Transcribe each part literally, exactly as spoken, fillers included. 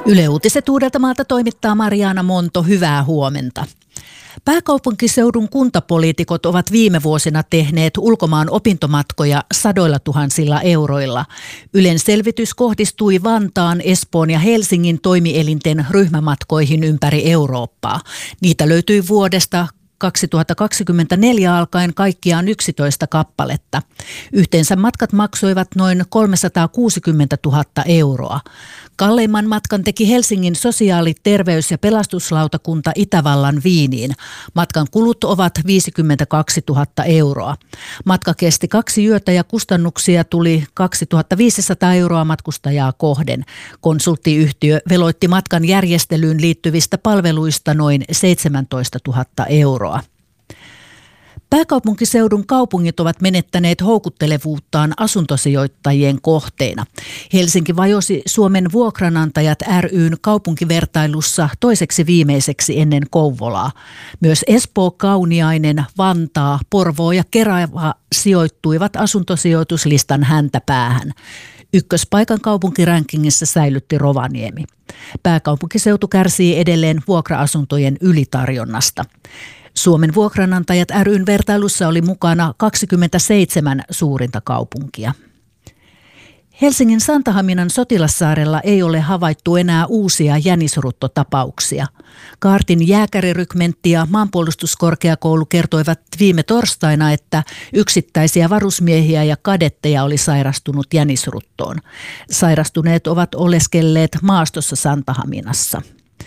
Yle Uutiset Uudeltamaalta toimittaa Mariana Monto. Hyvää huomenta. Pääkaupunkiseudun kuntapoliitikot ovat viime vuosina tehneet ulkomaan opintomatkoja sadoilla tuhansilla euroilla. Ylen selvitys kohdistui Vantaan, Espoon ja Helsingin toimielinten ryhmämatkoihin ympäri Eurooppaa. Niitä löytyi vuodesta kaksituhattakaksikymmentäneljä alkaen kaikkiaan yksitoista kappaletta. Yhteensä matkat maksoivat noin kolmesataakuusikymmentätuhatta euroa. Kalleimman matkan teki Helsingin sosiaali-, terveys- ja pelastuslautakunta Itävallan Wieniin. Matkan kulut ovat viisikymmentäkaksituhatta euroa. Matka kesti kaksi yötä ja kustannuksia tuli kaksituhattaviisisataa euroa matkustajaa kohden. Konsulttiyhtiö veloitti matkan järjestelyyn liittyvistä palveluista noin seitsemäntoistatuhatta euroa. Pääkaupunkiseudun kaupungit ovat menettäneet houkuttelevuuttaan asuntosijoittajien kohteena. Helsinki vajosi Suomen vuokranantajat ry:n kaupunkivertailussa toiseksi viimeiseksi ennen Kouvolaa. Myös Espoo, Kauniainen, Vantaa, Porvoo ja Kerava sijoittuivat asuntosijoituslistan häntäpäähän. Ykköspaikan kaupunkirankingissa säilytti Rovaniemi. Pääkaupunkiseutu kärsii edelleen vuokra-asuntojen ylitarjonnasta. Suomen vuokranantajat ry:n vertailussa oli mukana kaksikymmentäseitsemän suurinta kaupunkia. Helsingin Santahaminan Sotilassaarella ei ole havaittu enää uusia jänisruttotapauksia. Kaartin jääkärirykmentti ja maanpuolustuskorkeakoulu kertoivat viime torstaina, että yksittäisiä varusmiehiä ja kadetteja oli sairastunut jänisruttoon. Sairastuneet ovat oleskelleet maastossa Santahaminassa.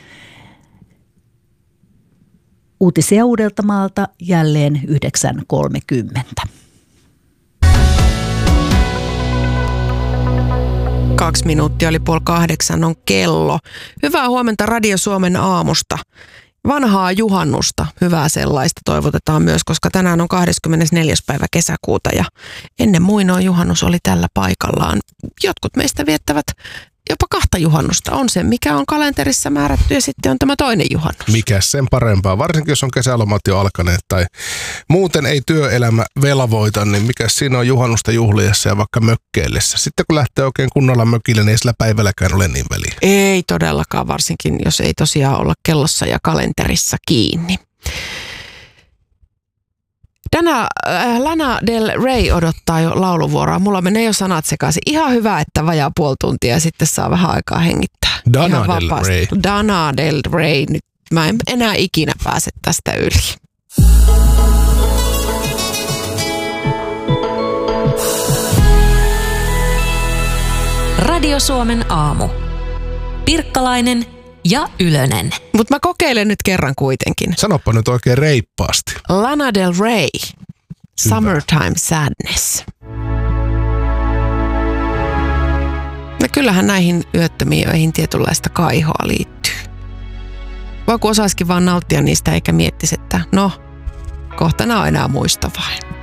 Uutisia Uudeltamaalta jälleen yhdeksän kolmekymmentä. Kaksi minuuttia oli puoli kahdeksan on kello. Hyvää huomenta Radio Suomen aamusta. Vanhaa juhannusta, hyvää sellaista toivotetaan myös, koska tänään on kahdeskymmenesneljäs päivä kesäkuuta ja ennen muinoin juhannus oli tällä paikallaan. Jotkut meistä viettävät jopa kahta juhannusta. On se, mikä on kalenterissa määrätty ja sitten on tämä toinen juhannus. Mikäs sen parempaa, varsinkin jos on kesälomat jo alkaneet tai muuten ei työelämä velvoita, niin mikäs siinä on juhannusta juhliessa ja vaikka mökkeillessä. Sitten kun lähtee oikein kunnolla mökille, niin ei sillä päivälläkään ole niin väliä. Ei todellakaan, varsinkin jos ei tosiaan olla kellossa ja kalenterissa kiinni. Dana, äh, Lana Del Rey odottaa jo lauluvuoroa. Mulla menee jo sanat sekaisin. Ihan hyvä, että vajaa puoli tuntia ja sitten saa vähän aikaa hengittää. Dana Del Rey. Dana Del Rey. Nyt mä en enää ikinä pääse tästä yli. Radio Suomen aamu. Pirkkalainen ja Ylönen. Mutta mä kokeilen nyt kerran kuitenkin. Sanoppa nyt oikein reippaasti. Lana Del Rey. Summertime Sadness. No kyllähän näihin yöttömiin öihin tietynlaista kaihoa liittyy. Voi kun osaisikin vaan nauttia niistä eikä miettisi, että no, kohta nämä on enää muista vain.